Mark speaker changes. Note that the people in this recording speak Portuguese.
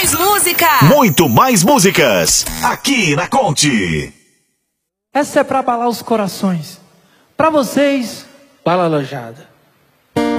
Speaker 1: mais música.
Speaker 2: Muito mais músicas. Aqui na Conte.
Speaker 3: Essa é pra abalar os corações. Pra vocês, bala alojada.